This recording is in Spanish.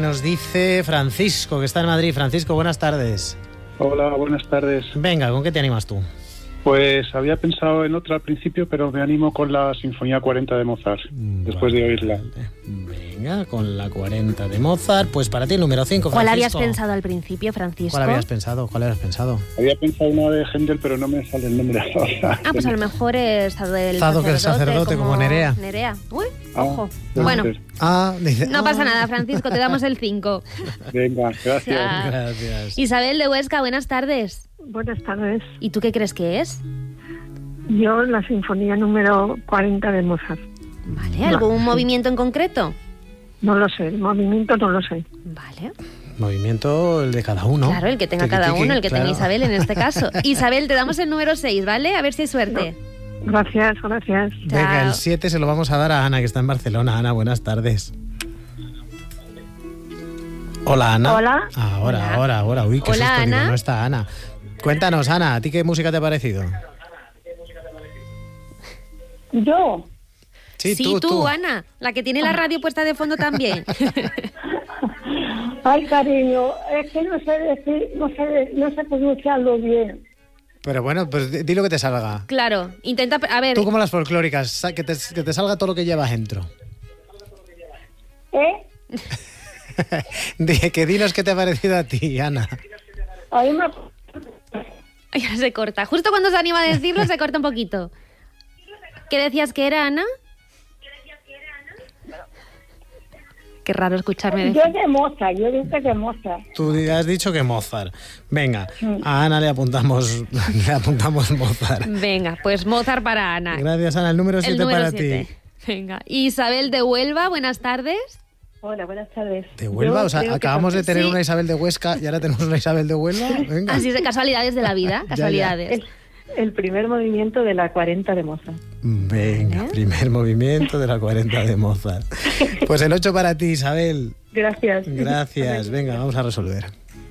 nos dice Francisco, que está en Madrid. Francisco, buenas tardes. Hola, buenas tardes. Venga, ¿con qué te animas tú? Pues había pensado en otra al principio, pero me animo con la Sinfonía 40 de Mozart, después de oírla. Venga, con la 40 de Mozart. Pues para ti el número 5, Francisco. ¿Cuál habías pensado al principio, Francisco? ¿Cuál habías pensado? Había pensado una de Händel, pero no me sale el nombre ahora. Pues a lo mejor es Zado del Zado, que el sacerdote, como Nerea. Uy, ojo. Bueno, dice, no pasa nada, Francisco, te damos el 5. Venga, gracias. Gracias. Isabel de Huesca, buenas tardes. Buenas tardes. ¿Y tú qué crees que es? Yo la Sinfonía número 40 de Mozart. Vale, ¿algún movimiento en concreto? No lo sé, el movimiento no lo sé. Vale. Movimiento el de cada uno. Claro, el que tenga cada uno, el que tenga Isabel en este caso. Isabel, te damos el número 6, ¿vale? A ver si hay suerte. Gracias. Venga, el 7 se lo vamos a dar a Ana, que está en Barcelona. Ana, buenas tardes. Hola, Ana. Hola. Ahora. Uy, qué Hola, susto, Ana. digo, no está Ana. Cuéntanos, Ana, ¿a ti qué música te ha parecido? ¿Yo? Sí, tú, Ana, la que tiene la radio puesta de fondo también. Ay, cariño, es que no sé decir, no sé pronunciarlo bien. Pero bueno, pues di lo que te salga. Claro, intenta, a ver. Tú como las folclóricas, que te salga todo lo que llevas dentro. Que dinos qué te ha parecido a ti, Ana. Ahí me... Ya se corta. Justo cuando se anima a decirlo, se corta un poquito. ¿Qué decías que era, Ana? Qué raro escucharme decir. Yo de Mozart, yo dije de Mozart. Tú has dicho que Mozart. Venga, a Ana le apuntamos Mozart. Venga, pues Mozart para Ana. Gracias, Ana. El número 7 para 7. ti. Venga. Isabel de Huelva, buenas tardes. Hola, buenas tardes. ¿De Huelva? O sea, acabamos de tener una Isabel de Huesca y ahora tenemos una Isabel de Huelva. Venga. Así es de casualidades de la vida, casualidades. El primer movimiento de la 40 de Mozart. Venga, primer movimiento de la 40 de Mozart. Pues el 8 para ti, Isabel. Gracias. Gracias. Venga, vamos a resolver.